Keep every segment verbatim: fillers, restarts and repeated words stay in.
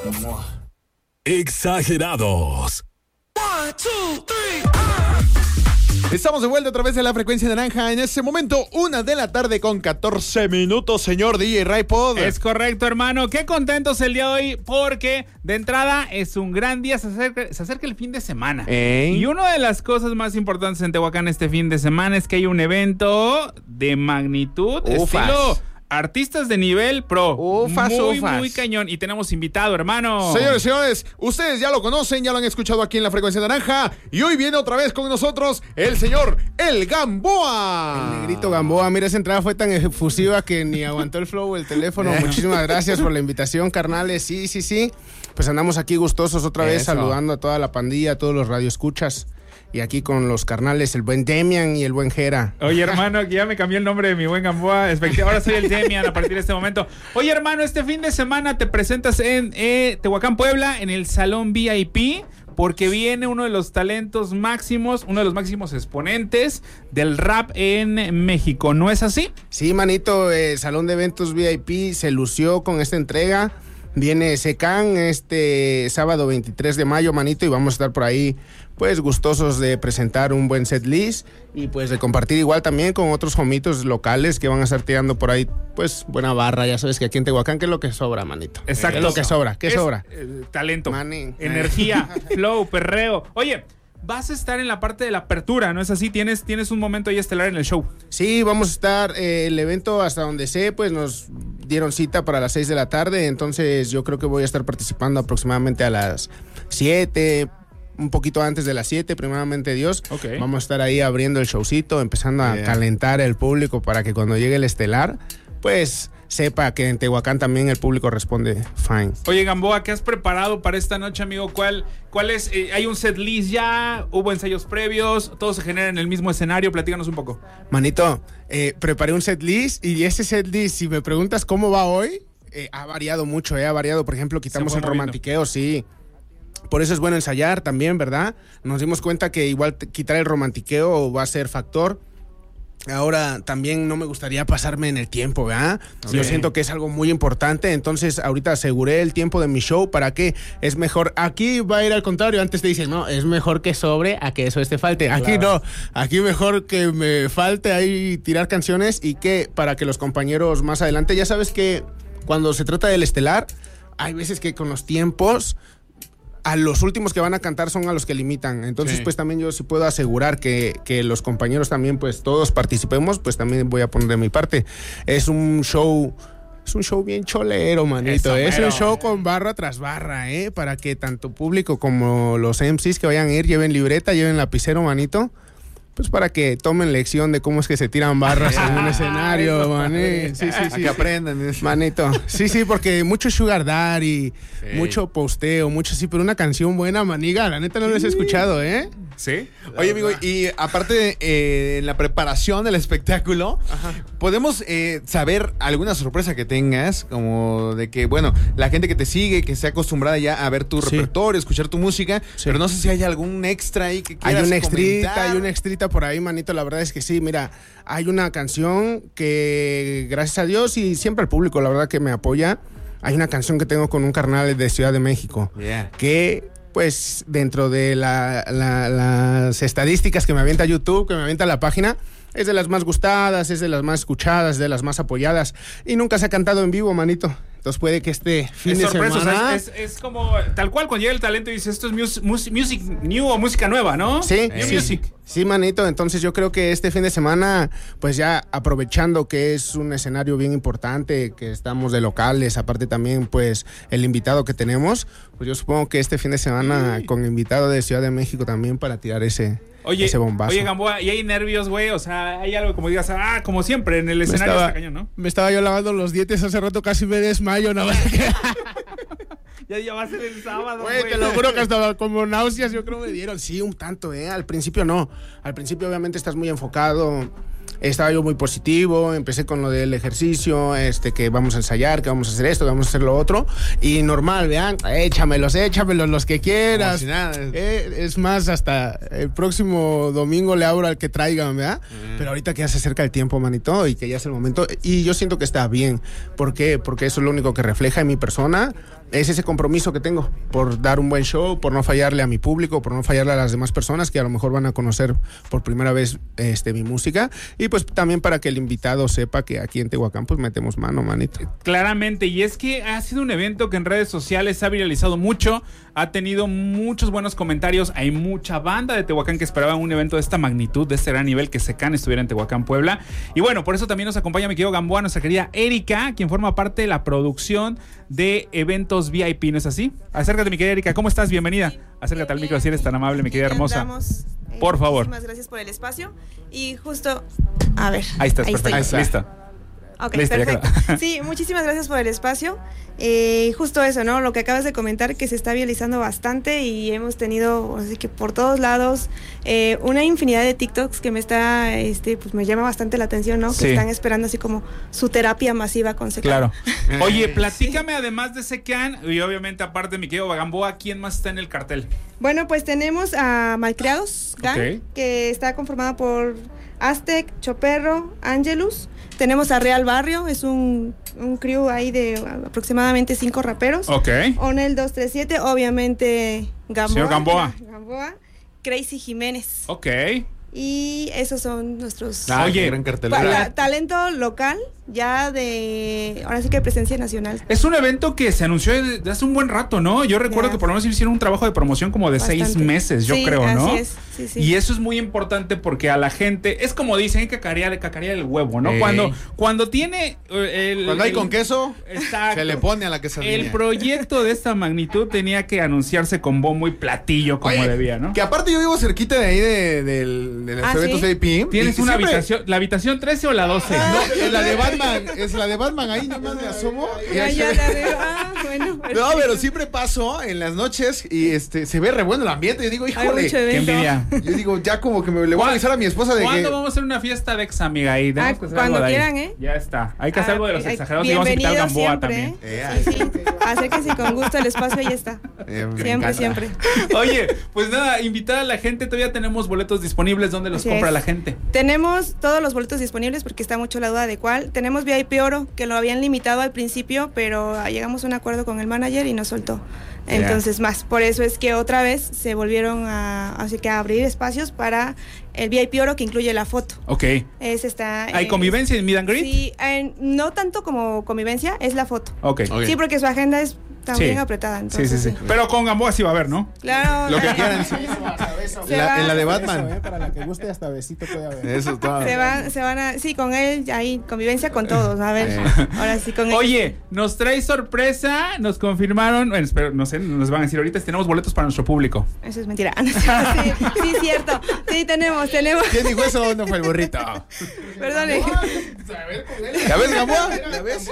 Exagerados. One, two, three, ah. Estamos de vuelta a través de la frecuencia naranja. En este momento, una de la tarde con catorce minutos, señor D J Raipod. Es correcto, hermano. Qué contentos el día de hoy porque de entrada es un gran día. Se acerca, se acerca el fin de semana. ¿Eh? Y una de las cosas más importantes en Tehuacán este fin de semana es que hay un evento de magnitud, Ufas. estilo artistas de nivel pro. Ufas, muy, ufas. muy cañón. Y tenemos invitado, hermano. Señores, señores, ustedes ya lo conocen, ya lo han escuchado aquí en la frecuencia naranja. Y hoy viene otra vez con nosotros el señor El Gamboa. El negrito Gamboa, mira, esa entrada fue tan efusiva que ni aguantó el flow el teléfono. Muchísimas gracias por la invitación, carnales. Sí, sí, sí. Pues andamos aquí gustosos otra vez, Eso. saludando a toda la pandilla, a todos los radioescuchas. Y aquí con los carnales, el buen Demian y el buen Jera. Oye, hermano, que ya me cambió el nombre de mi buen Gamboa. Efectivamente, ahora soy el Demian a partir de este momento. Oye, hermano, este fin de semana te presentas en eh, Tehuacán, Puebla, en el Salón V I P, porque viene uno de los talentos máximos, uno de los máximos exponentes del rap en México. ¿No es así? Sí, manito, el Salón de Eventos V I P se lució con esta entrega. Viene Secan este sábado veintitrés de mayo, manito, y vamos a estar por ahí, pues, gustosos de presentar un buen set list y, pues, de compartir igual también con otros homitos locales que van a estar tirando por ahí, pues, buena barra. Ya sabes que aquí en Tehuacán, ¿qué es lo que sobra, manito? Exacto. ¿Qué es lo que sobra? ¿Qué Es, sobra? eh, talento, Mani. energía, flow, perreo. Oye, vas a estar en la parte de la apertura, ¿no es así? Tienes, tienes un momento ahí estelar en el show. Sí, vamos a estar, eh, el evento hasta donde sé, pues nos dieron cita para las seis de la tarde, entonces yo creo que voy a estar participando aproximadamente a las siete, un poquito antes de las siete, primeramente Dios. Ok. Vamos a estar ahí abriendo el showcito, empezando a Yeah. calentar el público para que cuando llegue el estelar, pues sepa que en Tehuacán también el público responde fine. Oye, Gamboa, ¿qué has preparado para esta noche, amigo? ¿Cuál, cuál es? Eh, ¿Hay un set list ya? ¿Hubo ensayos previos? ¿Todo se genera en el mismo escenario? Platícanos un poco. Manito, eh, preparé un set list y ese set list, si me preguntas cómo va hoy, eh, ha variado mucho, eh, ha variado. Por ejemplo, quitamos fue el moviendo. romantiqueo, sí. Por eso es bueno ensayar también, ¿verdad? Nos dimos cuenta que igual t- quitar el romantiqueo va a ser factor. Ahora también no me gustaría pasarme en el tiempo, ¿verdad? Sí. Yo siento que es algo muy importante, entonces ahorita aseguré el tiempo de mi show para que es mejor. Aquí va a ir al contrario, antes te dicen, no, es mejor que sobre a que eso este falte. Aquí Claro. no, aquí mejor que me falte ahí tirar canciones y que para que los compañeros más adelante, ya sabes que cuando se trata del estelar, hay veces que con los tiempos a los últimos que van a cantar son a los que limitan. Entonces, Sí. pues también yo sí puedo asegurar que, que los compañeros también, pues todos participemos, pues también voy a poner de mi parte. Es un show, es un show bien cholero, manito. Eso, es mero. un show con barra tras barra, ¿eh? Para que tanto público como los M Cs que vayan a ir lleven libreta, lleven lapicero, manito. Pues para que tomen lección de cómo es que se tiran barras en un escenario, eso, maní. Sí, sí, A sí. que aprendan. Manito, sí, sí, porque mucho sugar daddy, Sí. mucho posteo, mucho sí, pero una canción buena, maniga, la neta no les he escuchado, ¿eh? ¿Sí? Oye, amigo, y aparte eh, en la preparación del espectáculo, ¿podemos eh, saber alguna sorpresa que tengas? Como de que, bueno, la gente que te sigue, que esté acostumbrada ya a ver tu Sí. repertorio, escuchar tu música, Sí. pero no sé si hay algún extra ahí que Hay quieras una extrita, comentar. hay una extrita por ahí, manito, la verdad es que sí, mira, hay una canción que, gracias a Dios y siempre al público, la verdad que me apoya, hay una canción que tengo con un carnal de Ciudad de México, Yeah. que pues dentro de la- la- las estadísticas que me avienta YouTube, que me avienta la página, es de las más gustadas, es de las más escuchadas, de las más apoyadas, y nunca se ha cantado en vivo, manito. Entonces puede que este fin Es de sorpresa, o sea, semana... es, es- es como tal cual cuando llega el talento y dice esto es mus- mus- music new o música nueva, ¿no? Sí, New sí, music. sí, manito. Entonces yo creo que este fin de semana, pues ya aprovechando que es un escenario bien importante, que estamos de locales, aparte también pues el invitado que tenemos, pues yo supongo que este fin de semana con invitado de Ciudad de México también para tirar ese, Oye, ese bombazo. oye, Gamboa, ¿y hay nervios, güey? O sea, hay algo como digas, ah, como siempre en el me escenario estaba, está cañón, ¿no? me estaba yo lavando los dientes hace rato, casi me desmayo, nada más que... Ya, ya va a ser el sábado, Güey, te lo juro que hasta como náuseas yo creo me dieron. Sí, un tanto, ¿eh? Al principio no. Al principio obviamente estás muy enfocado. estaba yo muy positivo, empecé con lo del ejercicio, este, que vamos a ensayar, que vamos a hacer esto, que vamos a hacer lo otro, y normal, vean, échamelos, échamelos los que quieras. Si nada. Eh, es más, hasta el próximo domingo le abro al que traigan, ¿verdad? Mm. Pero ahorita que ya se acerca el tiempo, manito, y que ya es el momento, y yo siento que está bien. ¿Por qué? Porque eso es lo único que refleja en mi persona, es ese compromiso que tengo por dar un buen show, por no fallarle a mi público, por no fallarle a las demás personas que a lo mejor van a conocer por primera vez este, mi música, y pues también para que el invitado sepa que aquí en Tehuacán pues metemos mano, manito. Claramente, y es que ha sido un evento que en redes sociales ha viralizado mucho, ha tenido muchos buenos comentarios, hay mucha banda de Tehuacán que esperaba un evento de esta magnitud, de este gran nivel, que Secan estuviera en Tehuacán, Puebla, y bueno, por eso también nos acompaña mi querido Gamboa, nuestra querida Erika, quien forma parte de la producción de eventos V I P, ¿no es así? Acércate, mi querida Erika, ¿cómo estás? Bienvenida. Acércate al micro si eres tan amable, mi querida hermosa. Andamos, eh, por favor. Muchísimas gracias por el espacio. Y justo, a ver. Ahí estás, ahí perfecto. estoy. Ahí está. Ok, Listo, perfecto. Ya Sí, muchísimas gracias por el espacio. Eh, justo eso, ¿no? Lo que acabas de comentar, que se está viralizando bastante y hemos tenido, así que por todos lados, eh, una infinidad de TikToks que me está, este, pues me llama bastante la atención, ¿no? Sí. Que están esperando así como su terapia masiva con Secan. Claro. Oye, platícame además de Secan, y obviamente aparte de mi querido Gamboa, ¿quién más está en el cartel? Bueno, pues tenemos a Malcriados Gang, Ok. que está conformada por Aztec, Choperro, Angelus. Tenemos a Real Barrio, es un, un crew ahí de aproximadamente cinco raperos. Ok. Onel dos tres siete, obviamente Gamboa. Señor Gamboa. Gamboa. Crazy Jiménez. Ok. Y esos son nuestros... Ah, Oye, qué gran cartelera. Para- talento local, ya de... Ahora sí que presencia nacional. Es un evento que se anunció desde hace un buen rato, ¿no? Yo recuerdo Ya. que por lo menos hicieron un trabajo de promoción como de Bastante. seis meses, yo Sí, creo, ¿no? así es. Sí, sí. Y eso es muy importante porque a la gente, es como dicen, hay que cacarear, cacarear el huevo, ¿no? Ey. Cuando, cuando tiene eh, el... Cuando hay el- con queso, Exacto. se le pone a la quesadilla. El proyecto de esta magnitud tenía que anunciarse con bombo y platillo como Oye, debía, ¿no? Que aparte yo vivo cerquita de ahí de, del- de los Ah, eventos ¿sí? V I P. ¿Tienes y una siempre- habitación, la habitación trece o la doce? No, es la de Batman, es la de Batman, ahí nomás me asomo. y Ya, ahí ya se ve- la veo. Ah, bueno. No, perfecto. pero siempre paso en las noches y este se ve re bueno el ambiente. Yo digo, Hay híjole. mucho Qué evento. envidia. Yo digo, ya como que me le voy a avisar a mi esposa de ¿Cuándo que. vamos a hacer una fiesta de ex, amiga? Ahí tenemos Ah, que hacer cuando algo de ahí. quieran, ¿eh? Ya está. Hay que hacer Ah, algo de los eh, exagerados y vamos a invitar a bienvenido Gamboa siempre, también. Eh, Sí, sí. Acérquense con gusto el espacio, ahí está. Eh, me Siempre, encanta. siempre. Oye, pues nada, invitar a la gente. Todavía tenemos boletos disponibles. ¿Dónde los Así compra es. la gente? Tenemos todos los boletos disponibles porque está mucho la duda de cuál. Tenemos V I P Oro, que lo habían limitado al principio, pero llegamos a un acuerdo con el manager y nos soltó. Entonces, más. Por eso es que otra vez se volvieron a, así que a abrir espacios para el V I P Oro, que incluye la foto. Ok. Es esta, ¿Hay eh, convivencia en Meet and Greet? Sí, eh, no tanto como convivencia, es la foto. Ok. Ok. Sí, porque su agenda es también Sí. apretada. Sí, Entonces, sí, sí. Pero con Gamboa sí va a haber, ¿no? Claro. Lo que eh, quieran. sí. Se La- va- en la de Eso, Batman. eh, para la que guste hasta besito puede haber. Eso es todo. Se van, se van a, sí, con él hay convivencia con todos, a ver, Eh. ahora sí con él. Oye, nos trae sorpresa, nos confirmaron, bueno, espero, no sé, nos van a decir ahorita si tenemos boletos para nuestro público. Eso es mentira. No, sí, sí, cierto. Sí, tenemos, tenemos. ¿Quién dijo eso? No fue el burrito. Perdone. ¿Ya ves, Gamboa? ¿Ya ves?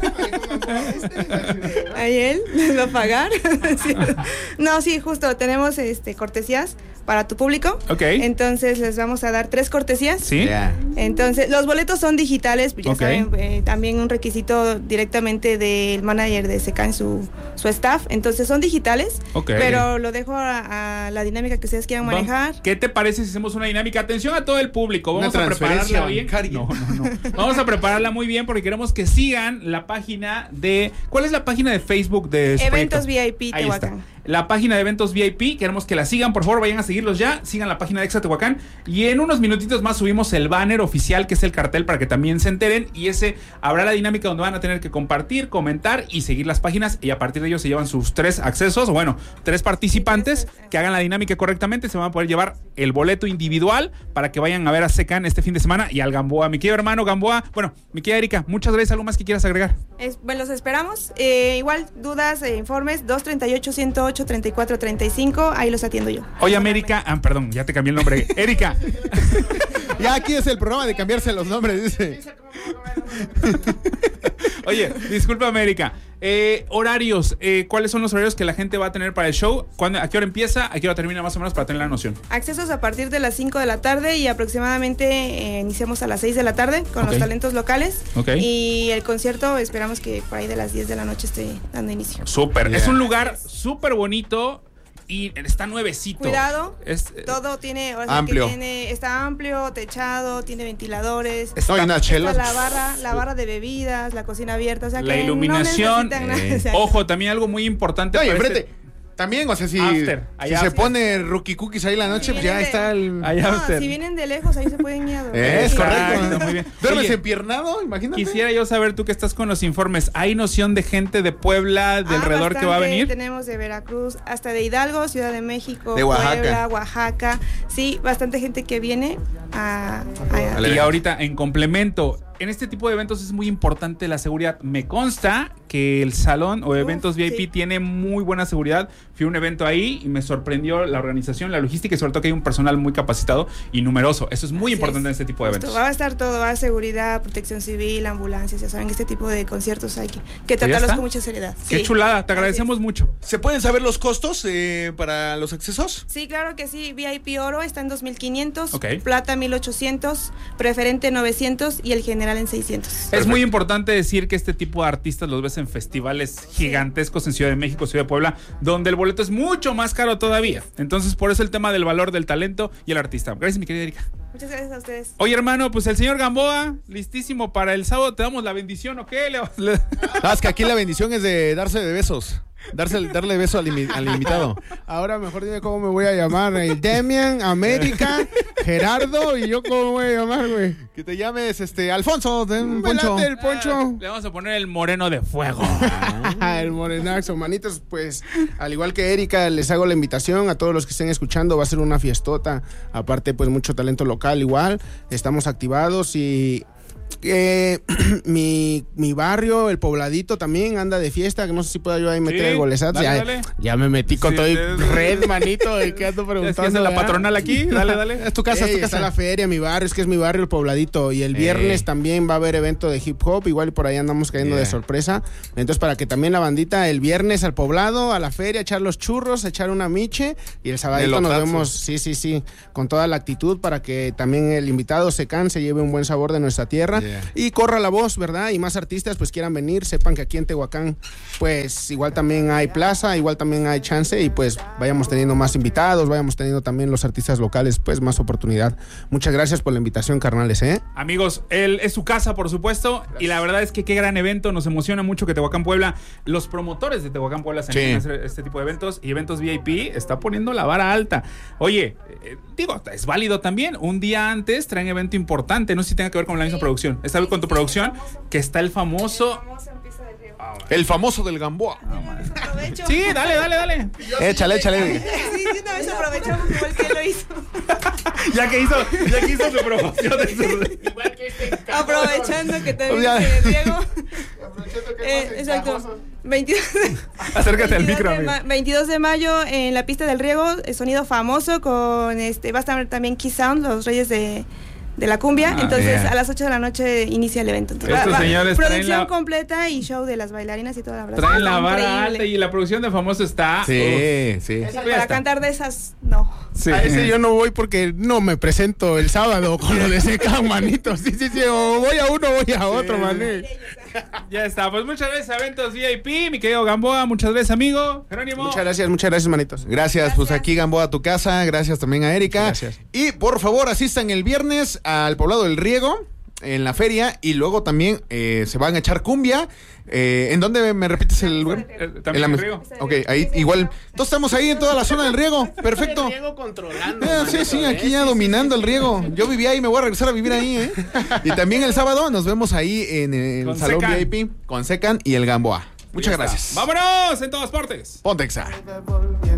Ahí él les va a pagar. Sí. No, sí, justo, tenemos este cortesías para tu público. Ok. Entonces les vamos a dar tres cortesías. ¿Sí? Ya. Entonces, los boletos son digitales, ya Ok. saben, eh, también un requisito directamente del manager de Secan, su, su staff. Entonces, son digitales, Ok. pero lo dejo a, a la dinámica que ustedes quieran manejar. ¿Qué te parece si hacemos una dinámica? Atención a todo el público. Vamos Una a prepararla transferencia bien. bancaria. No, no, no. Vamos a prepararla muy bien porque queremos que sigan la página de. ¿Cuál es la página de Facebook de su Eventos proyecto? V I P Ahí está. Tehuacán. La página de Eventos V I P, queremos que la sigan, por favor, vayan a seguirlos ya, sigan la página de Exa Tehuacán y en unos minutitos más subimos el banner oficial que es el cartel para que también se enteren y ese habrá la dinámica donde van a tener que compartir, comentar y seguir las páginas y a partir de ello se llevan sus tres accesos, o bueno, tres participantes que hagan la dinámica correctamente, se van a poder llevar el boleto individual para que vayan a ver a Secan este fin de semana y al Gamboa, mi querido hermano Gamboa, bueno, mi querida Erika, muchas gracias, ¿algo más que quieras agregar? Es, bueno, los esperamos. Eh, igual, dudas, eh, informes, dos treinta y ocho, ciento ocho, treinta y cuatro treinta y cinco, ahí los atiendo yo. Oye, América, ah, perdón, ya te cambié el nombre. Erika. Ya aquí es el programa de cambiarse los nombres, dice. Oye, disculpa, América. Eh, horarios, eh, ¿cuáles son los horarios que la gente va a tener para el show? ¿Cuándo, ¿A qué hora empieza? ¿A qué hora termina más o menos para tener la noción? Accesos a partir de las cinco de la tarde y aproximadamente eh, iniciamos a las seis de la tarde con Ok. los talentos locales. Ok. Y el concierto esperamos que por ahí de las diez de la noche esté dando inicio. Súper. Yeah. Es un lugar súper bonito y está nuevecito. Cuidado, Es, eh, todo tiene, o sea, amplio. que tiene, está amplio, techado, tiene ventiladores. No, hay unas Está chelas. la barra, la barra de bebidas, la cocina abierta, o sea la que iluminación. no necesitan nada, eh, o sea, Ojo, también algo muy importante. No, y para enfrente. este- También, o sea, si, After, si allá se after. pone Rookie Cookies ahí la noche, Si pues ya vienen de- está el... Allá no, usted. si vienen de lejos, ahí se pueden ir a dormir. Es Exacto, correcto. muy bien. ¿Duermes Oye, empiernado? Imagínate. Quisiera yo saber, tú que estás con los informes, ¿hay noción de gente de Puebla, de Ah, alrededor que va a bastante. venir? Tenemos de Veracruz, hasta de Hidalgo, Ciudad de México, De Oaxaca. Puebla, Oaxaca. Sí, bastante gente que viene a... a- Al Y evento. ahorita, en complemento, en este tipo de eventos es muy importante la seguridad. Me consta que el salón o eventos Uf, V I P sí. tiene muy buena seguridad. Fui a un evento ahí y me sorprendió la organización, la logística y sobre todo que hay un personal muy capacitado y numeroso. Eso es muy Así importante es. en este tipo de Justo, eventos. va a estar todo, va a seguridad, protección civil, ambulancias, ya saben que este tipo de conciertos hay que, que ya tratarlos está. con mucha seriedad. Qué Sí. chulada, te Así agradecemos es. mucho. ¿Se pueden saber los costos eh, para los accesos? Sí, claro que sí. V I P Oro está en dos mil quinientos, Ok. Plata mil ochocientos, Preferente novecientos y el General en seiscientos. Es muy importante decir que este tipo de artistas los ves en festivales gigantescos en Ciudad de México, Ciudad de Puebla, donde el boleto es mucho más caro todavía. Entonces, por eso el tema del valor del talento y el artista. Gracias, mi querida Erika. Muchas gracias a ustedes. Oye, hermano, pues el señor Gamboa, listísimo para el sábado. ¿Te damos la bendición o qué? Le- le- Ah, es que aquí la bendición es de darse de besos. Darse, darle beso al, imi- al invitado. Ahora mejor dime cómo me voy a llamar. El Demian, América, Gerardo y yo cómo me voy a llamar, güey. Que te llames este Alfonso, de un Me poncho. late el poncho. Le vamos a poner el moreno de fuego. El morenaxo, manitos, pues al igual que Erika, les hago la invitación a todos los que estén escuchando, va a ser una fiestota, aparte pues mucho talento local igual, estamos activados y eh, mi, mi barrio, el pobladito también anda de fiesta, que no sé si pueda yo ahí meter Sí, el golezat, dale, ya, dale. ya me metí con Sí, todo de- el red, manito, y que ando Es preguntando. que es la ¿verdad? patronal aquí. Dale, dale. Es tu casa, es Ey, tu está casa. la feria, mi barrio, es que es mi barrio, el pobladito. Y el Ey. viernes también va a haber evento de hip hop, igual y por ahí andamos cayendo Yeah. de sorpresa. Entonces, para que también la bandita el viernes al poblado, a la feria, echar los churros, echar una miche. Y el sabadito nos Melotazo. vemos, sí, sí, sí, con toda la actitud para que también el invitado Secan se lleve un buen sabor de nuestra tierra. Yeah. Y corra la voz, ¿verdad? Y más artistas pues quieran venir, sepan que aquí en Tehuacán pues igual también hay plaza, igual también hay chance y pues vayamos teniendo más invitados, vayamos teniendo también los artistas locales pues más oportunidad. Muchas gracias por la invitación, carnales, ¿eh? Amigos, él es su casa, por supuesto, y la verdad es que qué gran evento, nos emociona mucho que Tehuacán Puebla, los promotores de Tehuacán Puebla se Sí. animen a hacer este tipo de eventos y eventos V I P, está poniendo la vara alta. Oye, eh, digo, es válido también, un día antes traen evento importante, no sé si tenga que ver con la misma producción, esta vez con tu producción, que está el famoso... El famoso del Gamboa. Aprovecho. Sí, dale, dale, dale. Échale, échale. Sí, de una vez aprovechamos igual que él lo hizo. Ya que hizo, ya que hizo su promoción de su... Aprovechando que también Ya. se Diego. Eh, exacto. veintidós, Acércate al 22 micro, de amigo. ma- veintidós de mayo en la pista del riego, eh, sonido famoso con este, va a estar también Key Sound, los reyes de, de la cumbia. Ah, Entonces yeah. a las ocho de la noche inicia el evento. Entonces, Estos va- va- señores traen producción la- completa y show de las bailarinas y toda la verdad. Traen la está vara increíble. alta y la producción de famoso está... Sí, sí. O sea, Ya para está. cantar de esas, no. Sí. A ese yo no voy porque no me presento el sábado con lo de Secan, manito. Sí, sí, sí, o voy a uno o voy a otro, mané. Ya está, pues muchas gracias a Eventos V I P, mi querido Gamboa, muchas gracias, amigo. Jerónimo. Muchas gracias, muchas gracias, manitos. Gracias, pues aquí Gamboa a tu casa. Gracias también a Erika. Gracias. Y por favor, asistan el viernes al poblado del Riego, en la feria. Y luego también eh, se van a echar cumbia. Eh, ¿En dónde me repites el lugar? Eh, también En la en Riego. Ok, ahí igual. Todos estamos ahí en toda la zona del Riego. Perfecto. controlando. Eh, sí, sí, aquí ya dominando el riego. Yo vivía ahí y me voy a regresar a vivir ahí, ¿eh? Y también el sábado nos vemos ahí en el Con Salón Secan. V I P con Secan y el Gamboa. Muchas Ya está. gracias. Vámonos en todas partes. Pontexa.